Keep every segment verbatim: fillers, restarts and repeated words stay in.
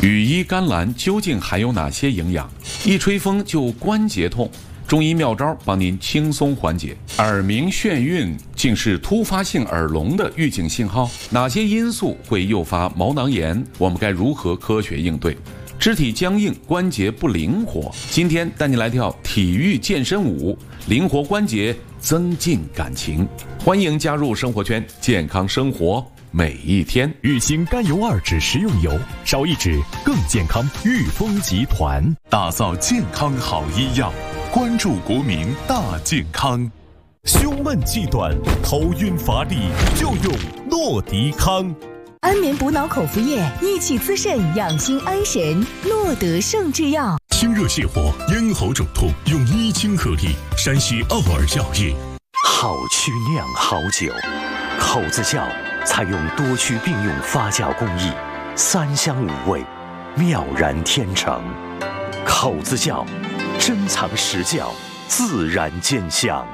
羽衣甘蓝究竟含有哪些营养？一吹风就关节痛，中医妙招帮您轻松缓解。耳鸣眩晕竟是突发性耳聋的预警信号？哪些因素会诱发毛囊炎？我们该如何科学应对？肢体僵硬，关节不灵活，今天带你来跳体育健身舞，灵活关节，增进感情。欢迎加入生活圈，健康生活每一天。 玉兴甘油二酯食用油，少一酯更健康。裕丰集团打造健康好医药，关注国民大健康。胸闷气短、头晕乏力，就用诺迪康。 安眠补脑口服液，益气滋肾，养心安神。诺德胜制药。 清热泻火、咽喉肿痛，用伊清颗粒。山西奥尔药业。 好曲酿好酒，口子窖采用多区并用发酵工艺，三香五味，妙然天成。口子窖，珍藏实窖，自然见香。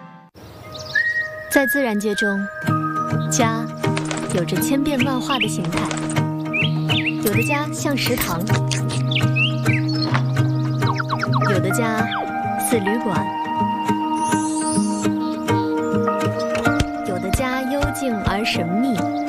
在自然界中，家有着千变万化的形态，有的家像食堂，有的家似旅馆，有的家幽静而神秘，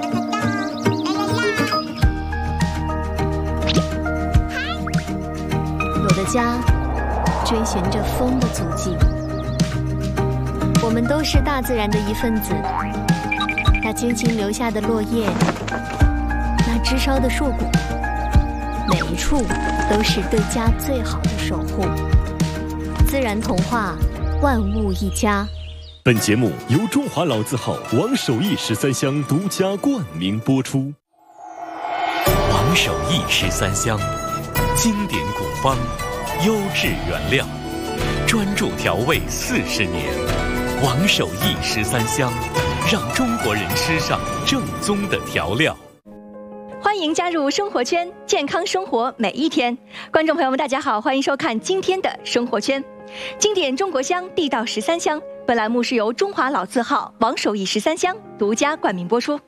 有的家追寻着风的足迹。我们都是大自然的一份子，那精心留下的落叶，那枝梢的硕果，每一处都是对家最好的守护。自然童话，万物一家。 本节目由中华老字号王守义十三香独家冠名播出。 王守义十三香，经典古方，优质原料，专注调味四十年。王守义十三香，让中国人吃上正宗的调料。 欢迎加入生活圈，健康生活每一天。观众朋友们，大家好，欢迎收看今天的生活圈。经典中国香，地道十三香。本栏目是由中华老字号王守义十三香独家冠名播出。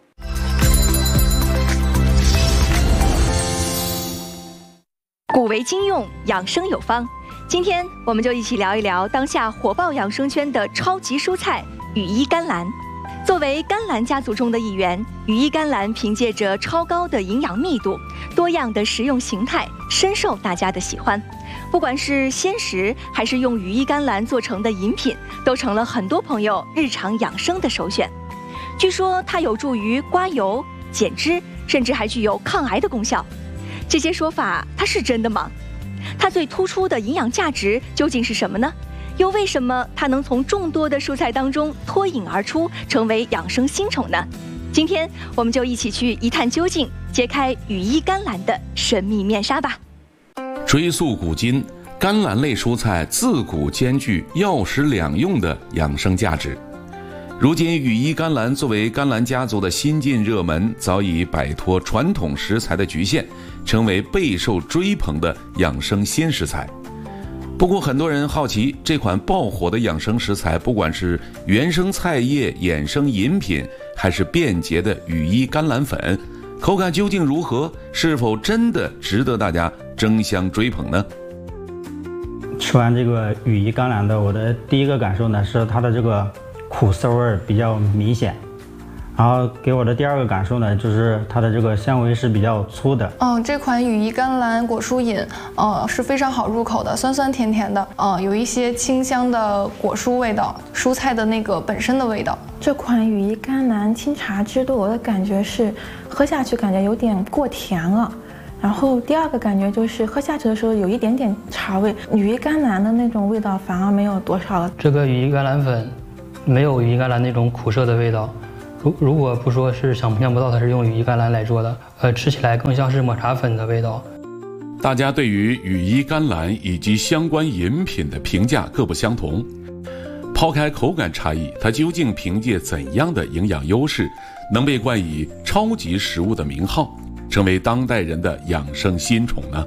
古为今用，养生有方。今天我们就一起聊一聊当下火爆养生圈的超级蔬菜羽衣甘蓝。作为甘蓝家族中的一员，羽衣甘蓝凭借着超高的营养密度、多样的食用形态，深受大家的喜欢。不管是鲜食还是用羽衣甘蓝做成的饮品，都成了很多朋友日常养生的首选。据说它有助于刮油、减脂，甚至还具有抗癌的功效。这些说法它是真的吗？它最突出的营养价值究竟是什么呢？又为什么它能从众多的蔬菜当中脱颖而出，成为养生新宠呢？今天我们就一起去一探究竟，揭开羽衣甘蓝的神秘面纱吧。 追溯古今，甘蓝类蔬菜自古兼具药食两用的养生价值。如今羽衣甘蓝作为甘蓝家族的新晋热门，早已摆脱传统食材的局限，成为备受追捧的养生新食材。不过很多人好奇，这款爆火的养生食材，不管是原生菜叶衍生饮品，还是便捷的羽衣甘蓝粉，口感究竟如何？是否真的值得大家争相追捧呢？ 吃完这个羽衣甘蓝的，我的第一个感受呢是它的这个苦涩味比较明显，然后给我的第二个感受呢，就是它的这个纤维是比较粗的。 嗯，这款羽衣甘蓝果蔬饮，呃，是非常好入口的，酸酸甜甜的，呃，有一些清香的果蔬味道，蔬菜的那个本身的味道。 这款羽衣甘蓝清茶汁对我的感觉是，喝下去感觉有点过甜了。然后第二个感觉就是喝下去的时候有一点点茶味，羽衣甘蓝的那种味道反而没有多少了。 这个羽衣甘蓝粉没有羽衣甘蓝那种苦涩的味道。如如果不说是想象不到它是用羽衣甘蓝来做的，呃，吃起来更像是抹茶粉的味道。 大家对于羽衣甘蓝以及相关饮品的评价各不相同。抛开口感差异，它究竟凭借怎样的营养优势，能被冠以超级食物的名号，成为当代人的养生新宠呢？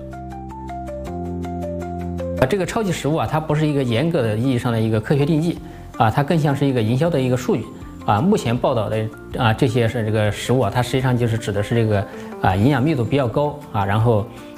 这个超级食物啊，它不是一个严格的意义上的一个科学定义啊，它更像是一个营销的一个术语。啊，目前报道的啊这些是这个食物啊，它实际上就是指的是这个啊营养密度比较高啊，然后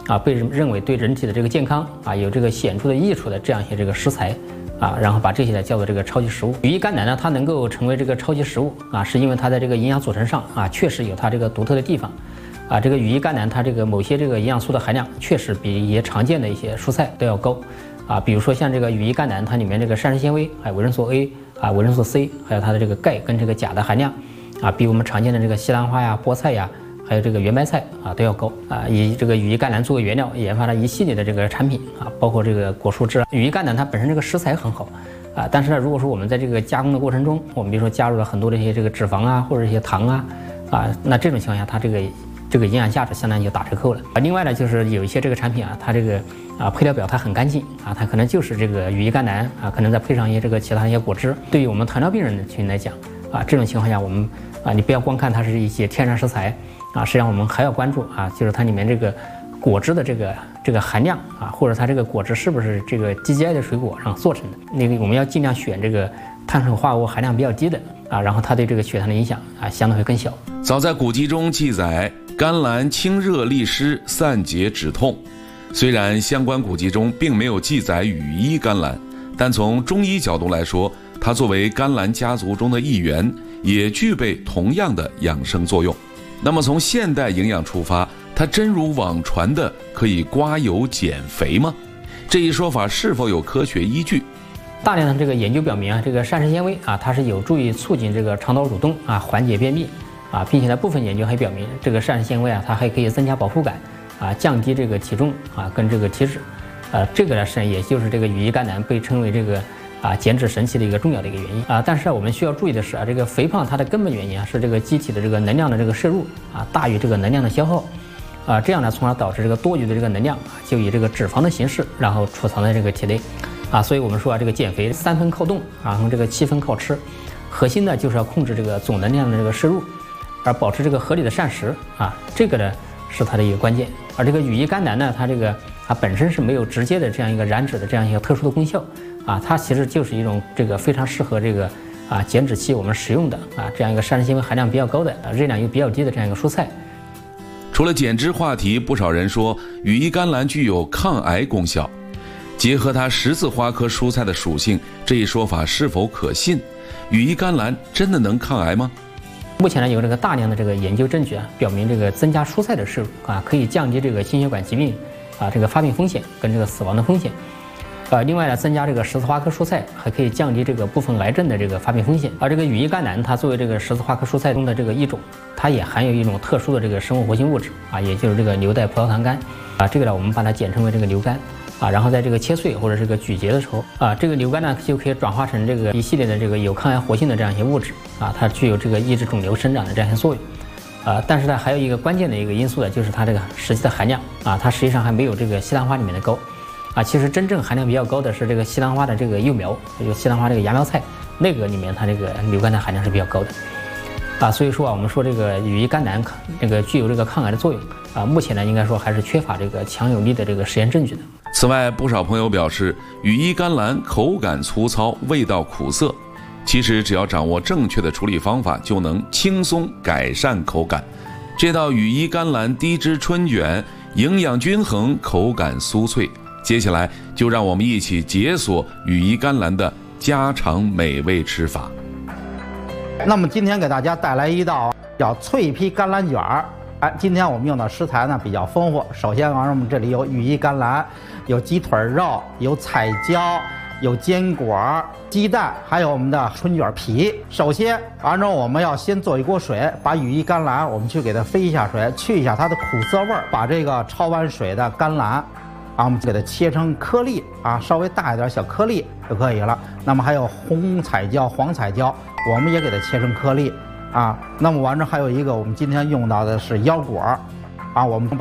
啊，被认为对人体的这个健康啊有这个显著的益处的这样一些这个食材啊，然后把这些呢叫做这个超级食物。羽衣甘蓝呢，它能够成为这个超级食物啊，是因为它在这个营养组成上啊，确实有它这个独特的地方啊。这个羽衣甘蓝它这个某些这个营养素的含量确实比一些常见的一些蔬菜都要高啊，比如说像这个羽衣甘蓝，它里面这个膳食纤维还有维生素 A 啊、维生素 C， 还有它的这个钙跟这个钾的含量啊，比我们常见的这个西兰花呀、菠菜呀。还有这个圆白菜啊都要高啊，以这个羽衣甘蓝作为原料研发了一系列的这个产品啊，包括这个果蔬汁。羽衣甘蓝它本身这个食材很好啊，但是呢，如果说我们在这个加工的过程中，我们比如说加入了很多的一些这个脂肪啊，或者一些糖啊啊，那这种情况下它这个这个营养价值相当于就打折扣了啊。另外呢，就是有一些这个产品啊，它这个啊配料表它很干净啊，它可能就是这个羽衣甘蓝啊，可能再配上一些这个其他一些果汁。对于我们糖尿病人群来讲啊，这种情况下我们啊，你不要光看它是一些天然食材。啊，实际上我们还要关注啊，就是它里面这个果汁的这个这个含量啊，或者它这个果汁是不是这个 G I 的水果然后做成的。那个我们要尽量选这个碳水化合物含量比较低的啊，然后它对这个血糖的影响啊相对会更小。 早在古籍中记载，甘蓝清热利湿、散结止痛。虽然相关古籍中并没有记载羽衣甘蓝，但从中医角度来说，它作为甘蓝家族中的一员，也具备同样的养生作用。那么从现代营养出发，它真如网传的可以刮油减肥吗？这一说法是否有科学依据？ 大量的这个研究表明啊，这个膳食纤维啊，它是有助于促进这个肠道蠕动啊，缓解便秘啊，并且呢，部分研究还表明，这个膳食纤维啊，它还可以增加饱腹感啊，降低这个体重啊，跟这个体脂，呃，这个呢是也就是这个羽衣甘蓝被称为这个。啊，减脂神器的一个重要的一个原因啊，但是我们需要注意的是啊，这个肥胖它的根本原因啊是这个机体的这个能量的这个摄入啊大于这个能量的消耗，啊，这样呢，从而导致这个多余的这个能量啊就以这个脂肪的形式然后储藏在这个体内，啊，所以我们说啊，这个减肥三分靠动啊，然后这个七分靠吃，核心呢就是要控制这个总能量的这个摄入，而保持这个合理的膳食啊，这个呢是它的一个关键。而这个羽衣甘蓝呢，它这个它本身是没有直接的这样一个燃脂的这样一个特殊的功效。啊，它其实就是一种这个非常适合这个啊减脂期我们食用的啊这样一个膳食纤维含量比较高的、啊、热量又比较低的这样一个蔬菜。 除了减脂话题，不少人说羽衣甘蓝具有抗癌功效。结合它十字花科蔬菜的属性，这一说法是否可信？羽衣甘蓝真的能抗癌吗？ 目前呢，有这个大量的这个研究证据啊，表明这个增加蔬菜的摄入啊，可以降低这个心血管疾病啊这个发病风险跟这个死亡的风险。呃，另外呢，增加这个十字花科蔬菜还可以降低这个部分癌症的这个发病风险。而这个羽衣甘蓝，它作为这个十字花科蔬菜中的这个一种，它也含有一种特殊的这个生物活性物质啊，也就是这个硫代葡萄糖苷啊，这个呢我们把它简称为这个硫苷啊。然后在这个切碎或者这个咀嚼的时候啊，这个硫苷呢就可以转化成这个一系列的这个有抗癌活性的这样一些物质啊，它具有这个抑制肿瘤生长的这样一些作用。啊，但是呢，还有一个关键的一个因素呢，就是它这个实际的含量啊，它实际上还没有这个西兰花里面的高。啊，其实真正含量比较高的是这个西兰花的这个幼苗，也就西兰花这个芽苗菜，那个里面它这个硫苷的含量是比较高的。啊，所以说啊，我们说这个羽衣甘蓝这个具有这个抗癌的作用啊，目前呢应该说还是缺乏这个强有力的这个实验证据的。 此外，不少朋友表示，羽衣甘蓝口感粗糙，味道苦涩。其实只要掌握正确的处理方法，就能轻松改善口感。这道羽衣甘蓝低脂春卷，营养均衡，口感酥脆。接下来就让我们一起解锁羽衣甘蓝的家常美味吃法。 那么今天给大家带来一道叫脆皮甘蓝卷儿。哎，今天我们用的食材呢比较丰富。首先，我们这里有羽衣甘蓝，有鸡腿肉，有彩椒，有坚果、鸡蛋，还有我们的春卷皮。首先，按照我们要先做一锅水，把羽衣甘蓝我们去给它飞一下水，去一下它的苦涩味儿。把这个焯完水的甘蓝。啊，我们给它切成颗粒啊，稍微大一点小颗粒就可以了。那么还有红彩椒、黄彩椒，我们也给它切成颗粒啊。那么完了还有一个，我们今天用到的是腰果啊，我们把